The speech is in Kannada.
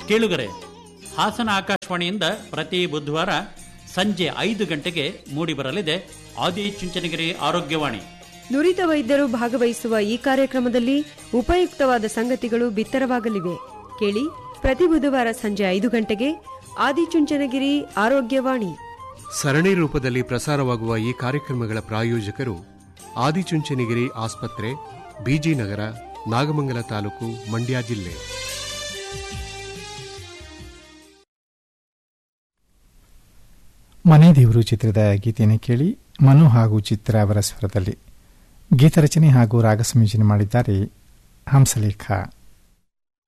ಕೇಳುಗರೆ, ಹಾಸನ ಆಕಾಶವಾಣಿಯಿಂದ ಪ್ರತಿ ಬುಧವಾರ ಸಂಜೆ 5 ಗಂಟೆಗೆ ಮೂಡಿಬರಲಿದೆ ಆದಿಚುಂಚನಗಿರಿ ಆರೋಗ್ಯವಾಣಿ. ನುರಿತ ವೈದ್ಯರು ಭಾಗವಹಿಸುವ ಈ ಕಾರ್ಯಕ್ರಮದಲ್ಲಿ ಉಪಯುಕ್ತವಾದ ಸಂಗತಿಗಳು ಬಿತ್ತರವಾಗಲಿವೆ. ಕೇಳಿ, ಪ್ರತಿ ಬುಧವಾರ ಸಂಜೆ 5 ಗಂಟೆಗೆ ಆದಿಚುಂಚನಗಿರಿ ಆರೋಗ್ಯವಾಣಿ. ಸರಣಿ ರೂಪದಲ್ಲಿ ಪ್ರಸಾರವಾಗುವ ಈ ಕಾರ್ಯಕ್ರಮಗಳ ಪ್ರಾಯೋಜಕರು ಆದಿಚುಂಚನಗಿರಿ ಆಸ್ಪತ್ರೆ, ಬಿಜಿ ನಗರ, ನಾಗಮಂಗಲ ತಾಲೂಕು, ಮಂಡ್ಯ ಜಿಲ್ಲೆ. ಮನೆ ದೇವರು ಚಿತ್ರದ ಗೀತೆಯನ್ನು ಕೇಳಿ. ಮನು ಹಾಗೂ ಚಿತ್ರ ಅವರ ಸ್ವರದಲ್ಲಿ ಗೀತರಚನೆ ಹಾಗೂ ರಾಗ ಸಂಯೋಜನೆ ಮಾಡಿದ್ದಾರೆ ಹಂಸಲೇಖ.